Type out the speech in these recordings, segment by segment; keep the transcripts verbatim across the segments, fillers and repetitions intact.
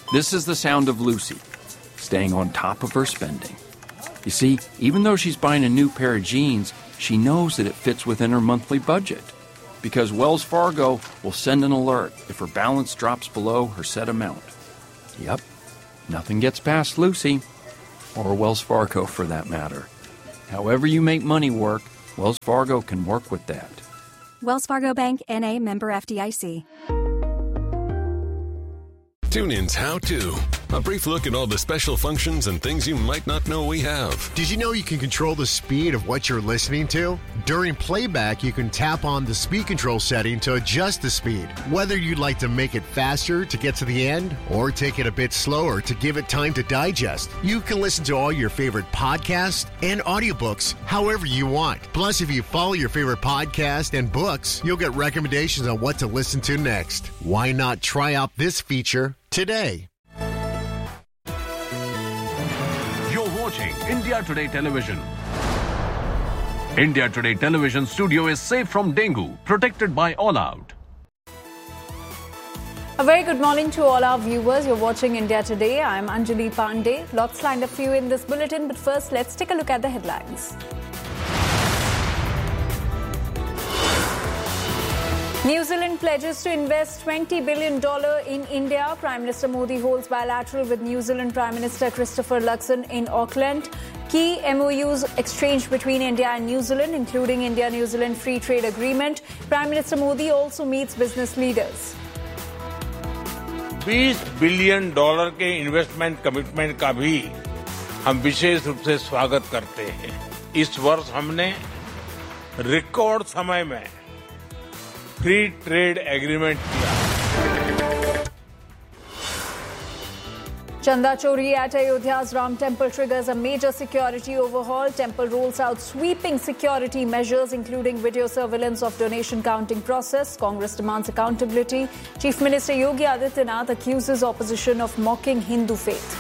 This is the sound of Lucy, staying on top of her spending. You see, even though she's buying a new pair of jeans, she knows that it fits within her monthly budget, because Wells Fargo will send an alert if her balance drops below her set amount. Yep, nothing gets past Lucy, or Wells Fargo for that matter. However you make money work, Wells Fargo can work with that. Wells Fargo Bank, N A, member F D I C. TuneIn's How To. A brief look at all the special functions and things you might not know we have. Did you know you can control the speed of what you're listening to? During playback, you can tap on the speed control setting to adjust the speed. Whether you'd like to make it faster to get to the end or take it a bit slower to give it time to digest, you can listen to all your favorite podcasts and audiobooks however you want. Plus, if you follow your favorite podcast and books, you'll get recommendations on what to listen to next. Why not try out this feature today? You're watching India Today Television. India Today Television studio is safe from dengue, protected by All Out. A very good morning to all our viewers. You're watching India Today. I'm Anjali Pandey. Lots lined up for you in this bulletin, but first let's take a look at the headlines. New Zealand pledges to invest twenty billion dollars in India. Prime Minister Modi holds bilateral with New Zealand Prime Minister Christopher Luxon in Auckland. Key M O Us exchanged between India and New Zealand, including India-New Zealand Free Trade Agreement. Prime Minister Modi also meets business leaders. बीस billion dollar के investment commitment का भी हम विशेष रूप से स्वागत करते हैं। इस वर्ष हमने रिकॉर्ड समय में फ्री ट्रेड एग्रीमेंट किया। Chanda Chori at Ayodhya's Ram Temple triggers a major security overhaul. Temple rolls out sweeping security measures, including video surveillance of donation counting process. Congress demands accountability. Chief Minister Yogi Adityanath accuses opposition of mocking Hindu faith.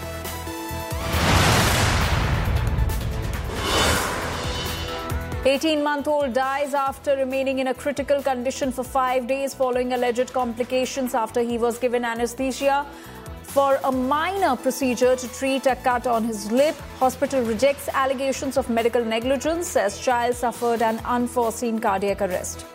eighteen-month-old dies after remaining in a critical condition for five days following alleged complications after he was given anesthesia for a minor procedure to treat a cut on his lip. Hospital rejects allegations of medical negligence, says child suffered an unforeseen cardiac arrest.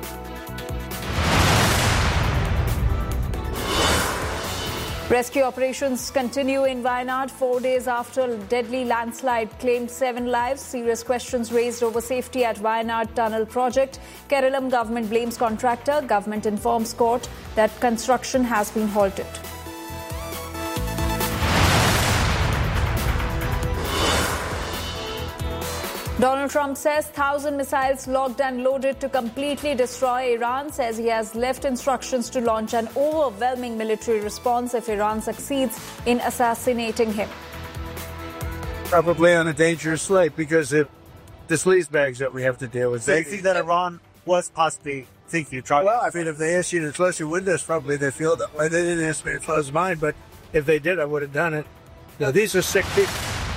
Rescue operations continue in Wayanad four days after deadly landslide claimed seven lives. Serious questions raised over safety at Wayanad tunnel project. Kerala government blames contractor. Government informs court that construction has been halted. Donald Trump says one thousand missiles logged and loaded to completely destroy Iran, says he has left instructions to launch an overwhelming military response if Iran succeeds in assassinating him. Probably on a dangerous slate because of the sleaze bags that we have to deal with. They think that Iran was possibly thinking of trying. Well, I mean, if they asked you to close your windows, probably they feel that way. They didn't ask me to close mine, but if they did, I would have done it. Now, these are sick people.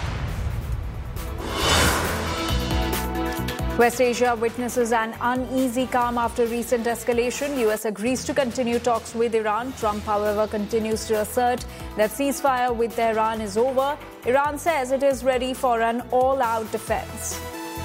West Asia witnesses an uneasy calm after recent escalation. U S agrees to continue talks with Iran. Trump, however, continues to assert that ceasefire with Tehran is over. Iran says it is ready for an all-out defense.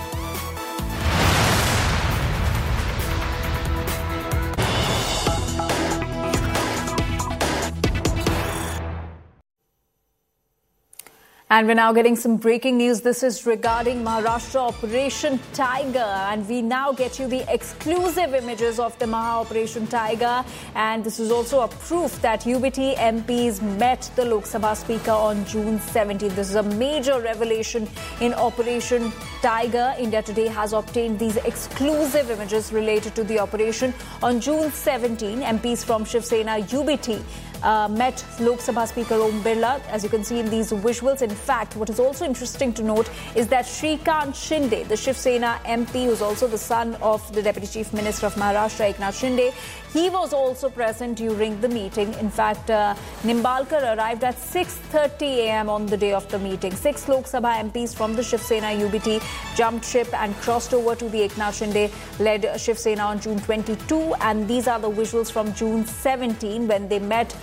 And we're now getting some breaking news. This is regarding Maharashtra Operation Tiger. And we now get you the exclusive images of the Maha Operation Tiger. And this is also a proof that U B T M Ps met the Lok Sabha Speaker on June seventeenth. This is a major revelation in Operation Tiger. India Today has obtained these exclusive images related to the operation. On June seventeenth, M Ps from Shiv Sena U B T Uh, met Lok Sabha Speaker Om Birla, as you can see in these visuals. In fact, what is also interesting to note is that Shrikant Shinde, the Shiv Sena M P, who is also the son of the Deputy Chief Minister of Maharashtra, Eknath Shinde, he was also present during the meeting. In fact, uh, Nimbalkar arrived at six thirty a.m. on the day of the meeting. Six Lok Sabha M Ps from the Shiv Sena U B T jumped ship and crossed over to the Eknath Shinde-led Shiv Sena on June twenty-second. And these are the visuals from June seventeenth when they met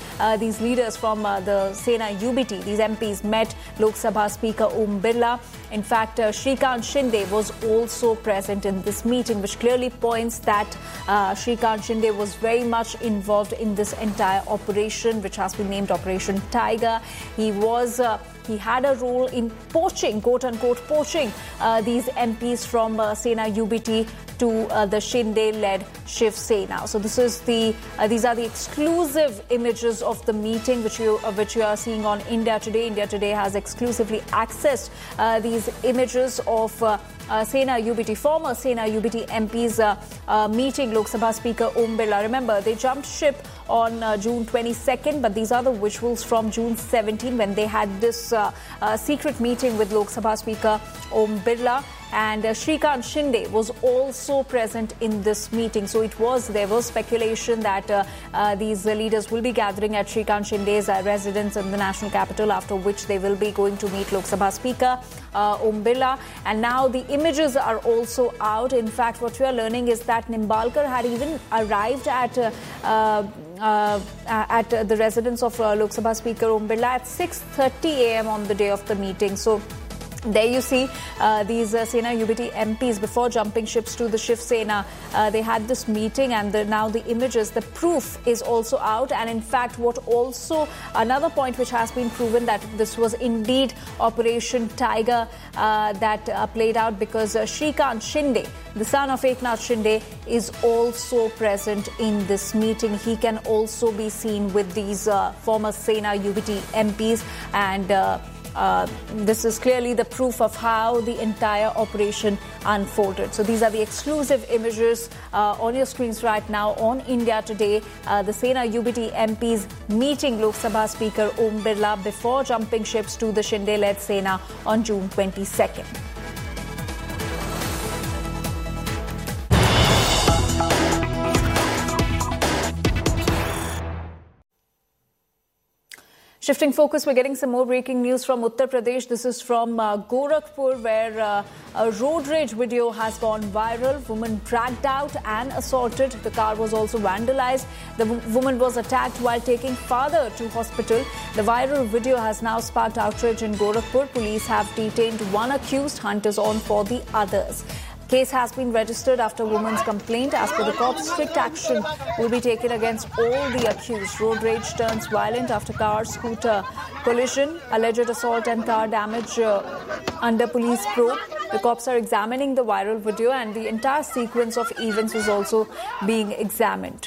uh, these leaders from uh, the Sena U B T, these M Ps, met Lok Sabha Speaker Om Birla. In fact, uh, Shrikant Shinde was also present in this meeting, which clearly points that uh, Shrikant Shinde was very much involved in this entire operation, which has been named Operation Tiger. He was... Uh, He had a role in poaching, quote-unquote, poaching uh, these M Ps from uh, Sena U B T to uh, the Shinde-led Shiv Sena. So this is the uh, these are the exclusive images of the meeting which you uh, which you are seeing on India Today. India Today has exclusively accessed uh, these images of uh, uh, Sena U B T, former Sena U B T M Ps uh, uh, meeting Lok Sabha Speaker Om Birla. Remember, they jumped ship on uh, June twenty-second, but these are the visuals from June seventeenth when they had this uh, uh, secret meeting with Lok Sabha Speaker Om Birla. And uh, Shrikant Shinde was also present in this meeting. So it was, there was speculation that uh, uh, these uh, leaders will be gathering at Shrikant Shinde's uh, residence in the national capital, after which they will be going to meet Lok Sabha Speaker uh, Om Birla. And now the images are also out. In fact, what we are learning is that Nimbalkar had even arrived at uh, uh, uh, at uh, the residence of uh, Lok Sabha Speaker Om Birla at six thirty a m on the day of the meeting. So there you see uh, these uh, Sena U B T M Ps before jumping ships to the Shiv Sena. Uh, they had this meeting, and the, now the images, the proof is also out. And in fact, what also another point which has been proven that this was indeed Operation Tiger uh, that uh, played out, because uh, Shrikant Shinde, the son of Eknath Shinde, is also present in this meeting. He can also be seen with these uh, former Sena U B T M Ps, and uh, Uh, this is clearly the proof of how the entire operation unfolded. So these are the exclusive images uh, on your screens right now on India Today. Uh, the Sena U B T M Ps meeting Lok Sabha Speaker Om Birla before jumping ships to the Shinde-led Sena on June twenty-second. Shifting focus, we're getting some more breaking news from Uttar Pradesh. This is from uh, Gorakhpur, where uh, a road rage video has gone viral. Woman dragged out and assaulted. The car was also vandalized. The w- woman was attacked while taking father to hospital. The viral video has now sparked outrage in Gorakhpur. Police have detained one accused. Hunters on for the others. Case has been registered after woman's complaint. As per the cops, strict action will be taken against all the accused. Road rage turns violent after car scooter collision, alleged assault and car damage uh, under police probe. The cops are examining the viral video, and the entire sequence of events is also being examined.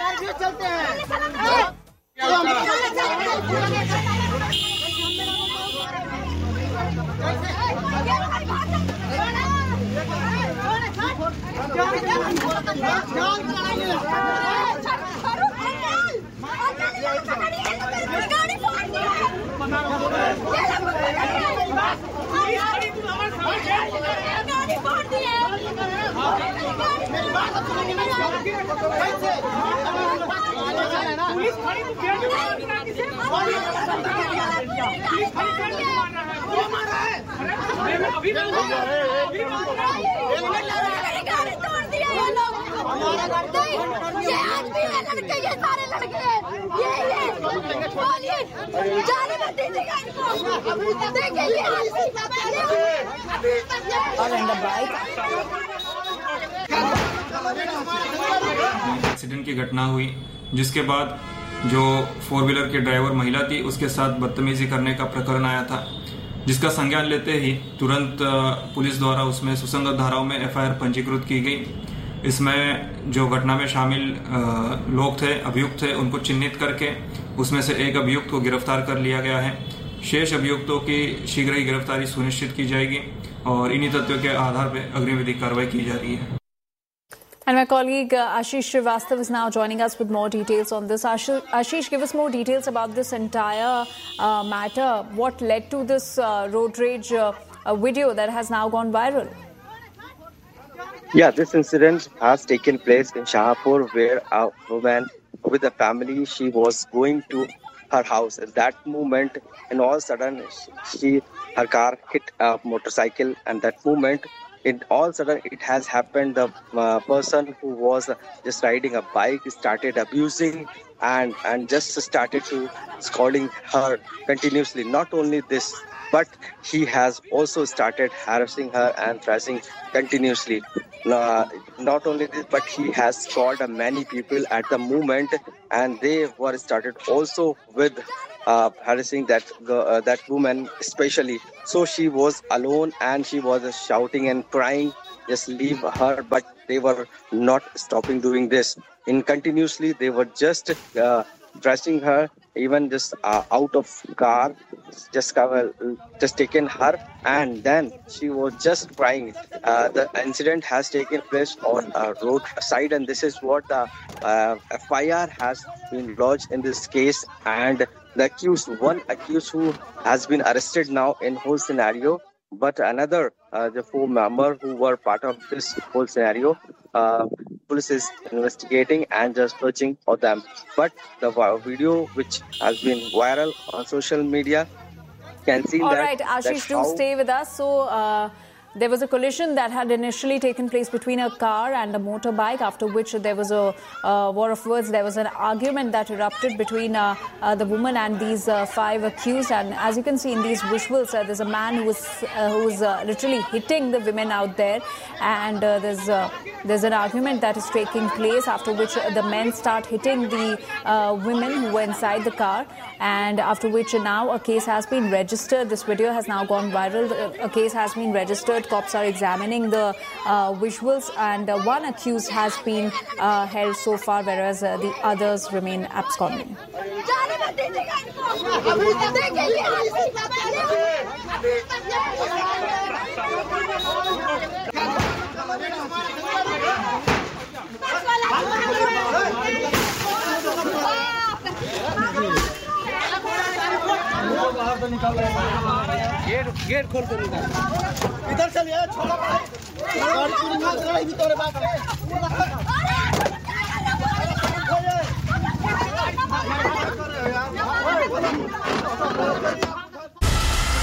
Accident की घटना हुई, जिसके बाद जो four wheeler के driver महिला थी उसके साथ बदतमीजी करने का प्रकरण आया था, जिसका संज्ञान लेते ही तुरंत पुलिस द्वारा उसमें सुसंगत धाराओं में एफ आई आर पंजीकृत की गई। इसमें जो घटना में शामिल लोग थे, अभियुक्त थे, उनको चिन्हित करके उसमें से एक अभियुक्त को गिरफ्तार कर लिया गया है। शेष अभियुक्तों की शीघ्र ही गिरफ्तारी सुनिश्चित की जाएगी और इन्हीं तथ्यों के आधार पर अग्रिम विधिक कार्रवाई की जा रही है। And my colleague uh, Ashish Srivastav is now joining us with more details on this. Ashish, Ashish, give us more details about this entire uh, matter. What led to this uh, road rage uh, uh, video that has now gone viral? Yeah, this incident has taken place in Shahpur, where a woman with a family, she was going to her house. At that moment, and all of a sudden, she her car hit a motorcycle, and that moment, it all sudden it has happened. The uh, person who was uh, just riding a bike started abusing and and just started to scolding her continuously. Not only this, but he has also started harassing her and harassing continuously. Uh, not only this, but he has called uh, many people at the moment, and they were started also with uh, harassing that uh, that woman especially. So she was alone and she was uh, shouting and crying, just leave her. But they were not stopping doing this. In continuously, they were just uh, dressing her, even just uh, out of car, just uh, just taken her, and then she was just crying. Uh, the incident has taken place on a road side, and this is what the uh, F I R has been lodged in this case. And the accused, one accused who has been arrested now in whole scenario, but another, uh, the four members who were part of this whole scenario, uh, police is investigating and just searching for them. But the video which has been viral on social media can see All that. All right, Ashish, do stay with us. So, uh, there was a collision that had initially taken place between a car and a motorbike, after which there was a uh, war of words. There was an argument that erupted between uh, uh, the woman and these uh, five accused. And as you can see in these visuals, uh, there's a man who was uh, who was uh, literally hitting the women out there, and uh, there's uh, there's an argument that is taking place, after which the men start hitting the uh, women who were inside the car, and after which now a case has been registered. This video has now gone viral. A case has been registered. Cops are examining the uh, visuals, and uh, one accused has been uh, held so far, whereas uh, the others remain absconding. Gate gate खोल कर निकाल इधर चलिए छोटा भाई गाड़ी पूरी मार रहा है इधर बात